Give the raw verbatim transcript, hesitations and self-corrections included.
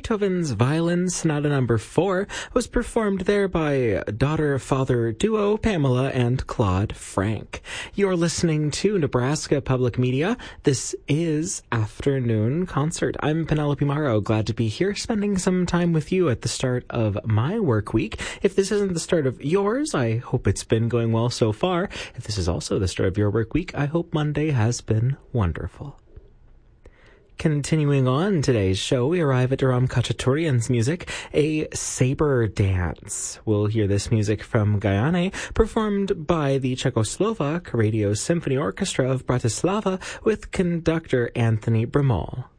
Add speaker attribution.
Speaker 1: Beethoven's Violin Sonata Number four was performed there by daughter-father duo Pamela and Claude Frank. You're listening to Nebraska Public Media. This is Afternoon Concert. I'm Penelope Morrow, glad to be here spending some time with you at the start of my work week. If this isn't the start of yours, I hope it's been going well so far. If this is also the start of your work week, I hope Monday has been wonderful. Continuing on today's show, we arrive at Aram Khachaturian's music, a saber dance. We'll hear this music from Guyane, performed by the Czechoslovak Radio Symphony Orchestra of Bratislava with conductor Anthony Bramall.